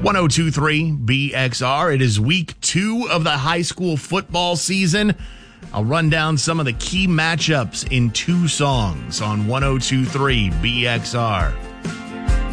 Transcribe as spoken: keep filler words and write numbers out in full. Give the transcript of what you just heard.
ten twenty-three B X R. It is week two of the high school football season. I'll run down some of the key matchups in two songs on ten twenty-three B X R.